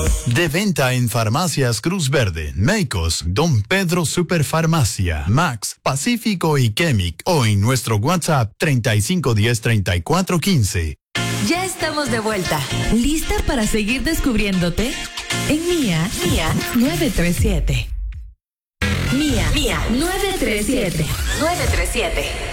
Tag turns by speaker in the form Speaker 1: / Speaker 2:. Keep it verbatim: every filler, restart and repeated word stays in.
Speaker 1: De venta en Farmacias Cruz Verde, Meicos, Don Pedro Superfarmacia, Max, Pacífico y Chemic o en nuestro WhatsApp treinta y cinco diez treinta y cuatro quince.
Speaker 2: Ya estamos de vuelta. ¿Lista para seguir descubriéndote? En Mía, Mía nueve tres siete. Mía, Mía nueve tres siete. nueve tres siete.